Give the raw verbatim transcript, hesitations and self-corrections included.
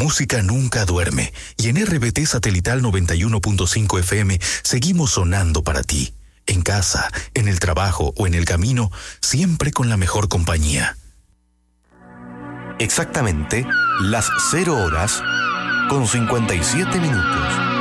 música nunca duerme y en R B T Satelital noventa y uno punto cinco F M seguimos sonando para ti. En casa, en el trabajo o en el camino, siempre con la mejor compañía. Exactamente las cero horas con cincuenta y siete minutos.